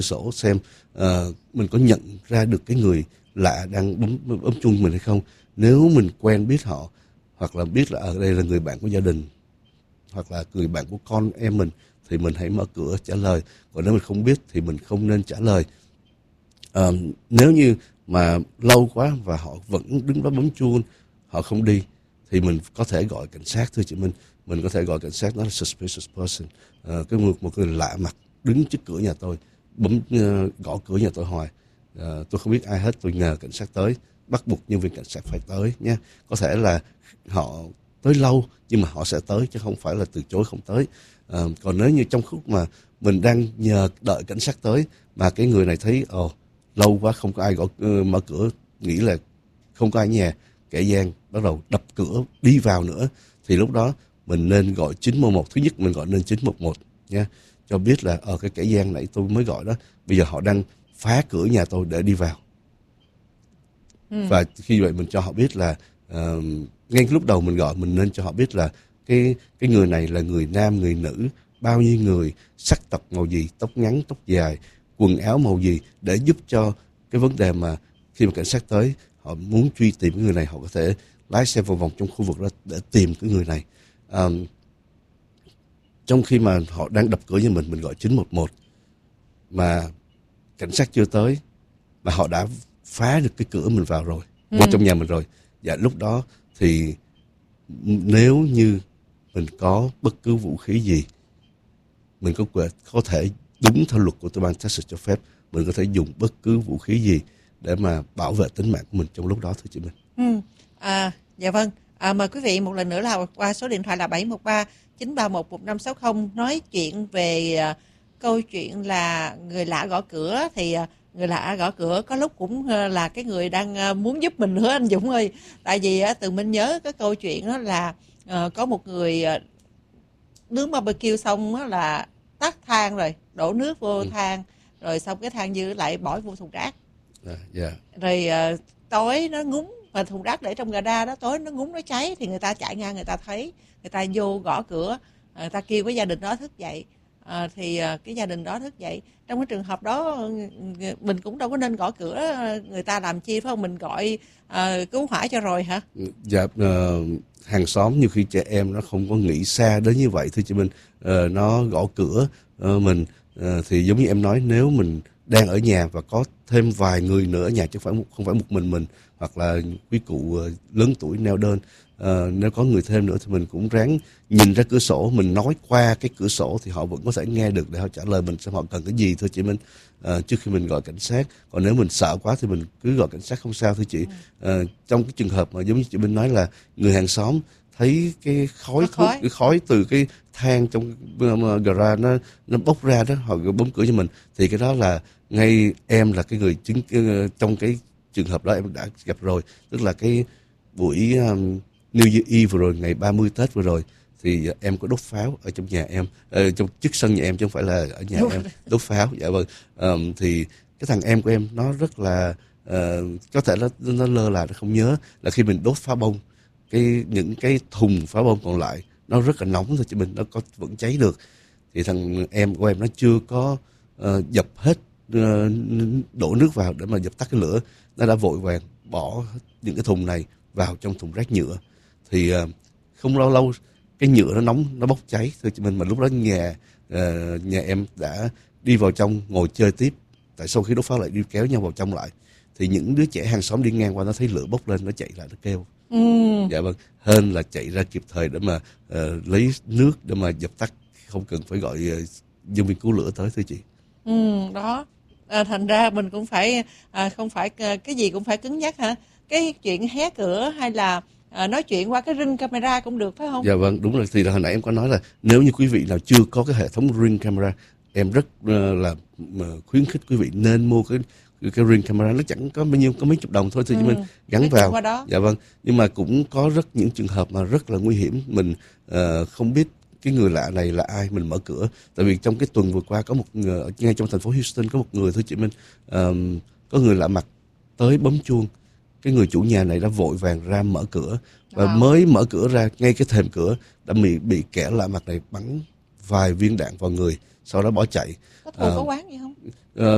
sổ xem mình có nhận ra được cái người lạ đang bấm chuông mình hay không. Nếu mình quen biết họ, hoặc là biết là ở đây là người bạn của gia đình, hoặc là người bạn của con em mình, thì mình hãy mở cửa trả lời. Còn nếu mình không biết thì mình không nên trả lời. Nếu như mà lâu quá và họ vẫn đứng đó bấm chuông, họ không đi, thì mình có thể gọi cảnh sát, thưa chị Minh. Mình có thể gọi cảnh sát, nó là suspicious person, một người lạ mặt đứng trước cửa nhà tôi, gõ cửa nhà tôi hoài. Tôi không biết ai hết, tôi nhờ cảnh sát tới, bắt buộc nhân viên cảnh sát phải tới nha. Có thể là họ tới lâu nhưng mà họ sẽ tới, chứ không phải là từ chối không tới. Còn nếu như trong khúc mà mình đang nhờ đợi cảnh sát tới mà cái người này thấy lâu quá không có ai mở cửa, nghĩ là không có ai ở nhà, kẻ gian bắt đầu đập cửa đi vào nữa, thì lúc đó mình nên gọi 911. Thứ nhất mình gọi nên 911 nha, cho biết là cái kẻ gian nãy tôi mới gọi đó, bây giờ họ đang phá cửa nhà tôi để đi vào. Và khi vậy mình cho họ biết là ngay lúc đầu mình gọi, mình nên cho họ biết là cái người này là người nam, người nữ, bao nhiêu người, sắc tộc màu gì, tóc ngắn, tóc dài, quần áo màu gì, để giúp cho cái vấn đề mà khi mà cảnh sát tới, họ muốn truy tìm cái người này, họ có thể lái xe vào vòng trong khu vực đó để tìm cái người này. Trong khi mà họ đang đập cửa như mình gọi 911 mà cảnh sát chưa tới, mà họ đã phá được cái cửa mình vào rồi, qua trong nhà mình rồi. Và lúc đó thì nếu như mình có bất cứ vũ khí gì, mình có thể đúng theo luật của tiểu bang Texas cho phép, mình có thể dùng bất cứ vũ khí gì để mà bảo vệ tính mạng của mình trong lúc đó, thưa chị Minh. Dạ vâng. Mời quý vị một lần nữa là qua số điện thoại là 713-931-1560 nói chuyện về câu chuyện là người lạ gõ cửa. Thì người lạ gõ cửa có lúc cũng là cái người đang muốn giúp mình nữa anh Dũng ơi. Tại vì Tường Minh nhớ cái câu chuyện đó là có một người nướng barbecue xong đó là tắt than rồi, đổ nước vô than, rồi xong cái than dư lại bỏ vô thùng rác. Rồi tối nó ngúng, và thùng rác để trong gara đó, tối nó ngúng nó cháy, thì người ta chạy ngang, người ta thấy, người ta vô gõ cửa, người ta kêu cái gia đình đó thức dậy. Thì cái gia đình đó thức dậy. Trong cái trường hợp đó mình cũng đâu có nên gõ cửa người ta làm chi, phải không? Mình gọi cứu hỏa cho rồi hả? Dạ, hàng xóm nhiều khi trẻ em nó không có nghĩ xa đến như vậy, thưa chị Minh. Nó gõ cửa mình, thì giống như em nói, nếu mình đang ở nhà và có thêm vài người nữa ở nhà, chứ không phải một mình, hoặc là quý cụ lớn tuổi neo đơn, nếu có người thêm nữa thì mình cũng ráng nhìn ra cửa sổ, mình nói qua cái cửa sổ thì họ vẫn có thể nghe được để họ trả lời mình xem họ cần cái gì, thưa chị Minh, trước khi mình gọi cảnh sát. Còn nếu mình sợ quá thì mình cứ gọi cảnh sát không sao, thưa chị. Trong cái trường hợp mà giống như chị Minh nói là người hàng xóm thấy cái khói thuốc, cái khói từ cái than trong garage nó bốc ra đó, họ bấm cửa cho mình, thì cái đó là ngay em là cái người chứng trong cái trường hợp đó em đã gặp rồi. Tức là cái buổi New Year Eve vừa rồi, ngày 30 Tết vừa rồi, thì em có đốt pháo ở trong nhà em, trong trước sân nhà em, chứ không phải là ở nhà em đốt pháo. Dạ vâng. Thì cái thằng em của em nó rất là có thể nó lơ là, nó không nhớ là khi mình đốt pháo bông, những cái thùng pháo bông còn lại nó rất là nóng thôi chứ mình nó vẫn cháy được. Thì thằng em của em nó chưa có dập hết, đổ nước vào để mà dập tắt cái lửa, nó đã vội vàng bỏ những cái thùng này vào trong thùng rác nhựa. Thì không lâu cái nhựa nó nóng, nó bốc cháy, thưa chị Minh. Mà lúc đó nhà em đã đi vào trong ngồi chơi tiếp, tại sau khi đốt pháo lại đi kéo nhau vào trong lại, thì những đứa trẻ hàng xóm đi ngang qua nó thấy lửa bốc lên, nó chạy lại nó kêu. Dạ vâng, hên là chạy ra kịp thời để mà lấy nước để mà dập tắt, không cần phải gọi nhân viên cứu lửa tới, thưa chị. Đó. Thành ra mình cũng phải không phải cái gì cũng phải cứng nhắc hả? Cái chuyện hé cửa hay là nói chuyện qua cái ring camera cũng được, phải không? Dạ vâng, đúng rồi. Thì hồi nãy em có nói là nếu như quý vị nào chưa có cái hệ thống ring camera, em rất là khuyến khích quý vị nên mua cái ring camera. Nó chẳng có bao nhiêu, có mấy chục đồng thôi, thì mình gắn vào. Dạ vâng. Nhưng mà cũng có những trường hợp mà rất là nguy hiểm, mình không biết cái người lạ này là ai, mình mở cửa. Tại vì trong cái tuần vừa qua có một người, ngay trong thành phố Houston có một người, thưa chị Minh, có người lạ mặt tới bấm chuông. Cái người chủ nhà này đã vội vàng ra mở cửa, và mới mở cửa ra, ngay cái thềm cửa đã bị kẻ lạ mặt này bắn vài viên đạn vào người, sau đó bỏ chạy. Có thù có oán gì không?